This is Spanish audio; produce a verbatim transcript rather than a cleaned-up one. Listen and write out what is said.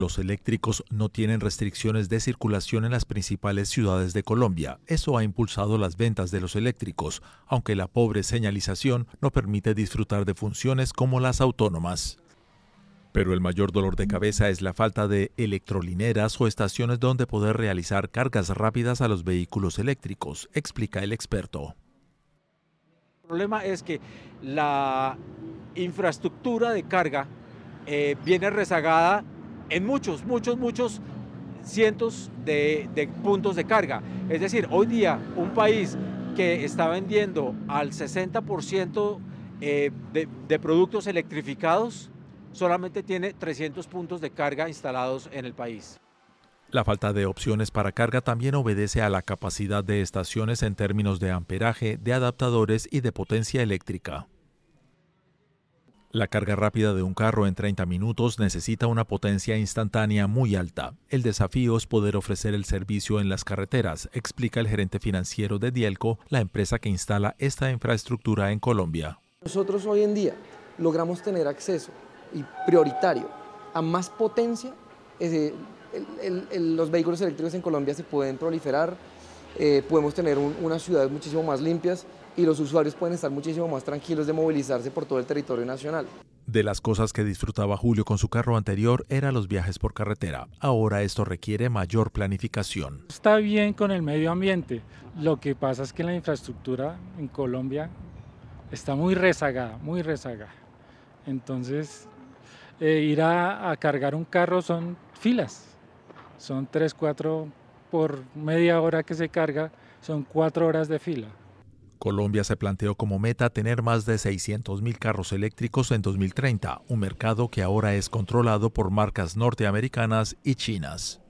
Los eléctricos no tienen restricciones de circulación en las principales ciudades de Colombia. Eso ha impulsado las ventas de los eléctricos, aunque la pobre señalización no permite disfrutar de funciones como las autónomas. Pero el mayor dolor de cabeza es la falta de electrolineras o estaciones donde poder realizar cargas rápidas a los vehículos eléctricos, explica el experto. El problema es que la infraestructura de carga eh, viene rezagada en muchos, muchos, muchos cientos de, de puntos de carga. Es decir, hoy día un país que está vendiendo al sesenta por ciento eh, de, de productos electrificados solamente tiene trescientos puntos de carga instalados en el país. La falta de opciones para carga también obedece a la capacidad de estaciones en términos de amperaje, de adaptadores y de potencia eléctrica. La carga rápida de un carro en treinta minutos necesita una potencia instantánea muy alta. El desafío es poder ofrecer el servicio en las carreteras, explica el gerente financiero de Dielco, la empresa que instala esta infraestructura en Colombia. Nosotros hoy en día logramos tener acceso y prioritario a más potencia. Eh, el, el, el, los vehículos eléctricos en Colombia se pueden proliferar, eh, podemos tener un, unas ciudades muchísimo más limpias y los usuarios pueden estar muchísimo más tranquilos de movilizarse por todo el territorio nacional. De las cosas que disfrutaba Julio con su carro anterior eran los viajes por carretera. Ahora esto requiere mayor planificación. Está bien con el medio ambiente. Lo que pasa es que la infraestructura en Colombia está muy rezagada, muy rezagada. Entonces, eh, ir a, a cargar un carro son filas. Son tres, cuatro por media hora que se carga, son cuatro horas de fila. Colombia se planteó como meta tener más de seiscientos mil carros eléctricos en dos mil treinta, un mercado que ahora es controlado por marcas norteamericanas y chinas.